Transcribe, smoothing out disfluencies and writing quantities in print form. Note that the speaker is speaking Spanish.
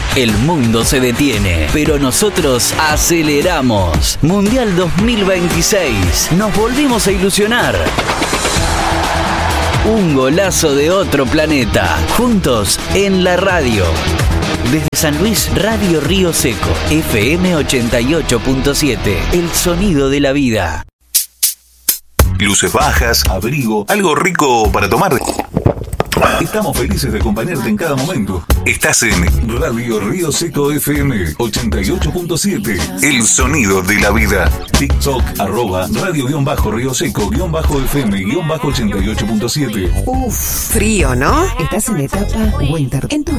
El mundo se detiene, pero nosotros aceleramos. Mundial 2026. Nos volvimos a ilusionar. Un golazo de otro planeta. Juntos en la radio. Desde San Luis, Radio Río Seco, FM 88.7. El sonido de la vida. Luces bajas, abrigo, algo rico para tomar. Estamos felices de acompañarte en cada momento. Estás en Radio Río Seco FM 88.7. El sonido de la vida. TikTok, @radio-río seco-FM-88.7. Uf, frío, ¿no? Estás en etapa winter. En tu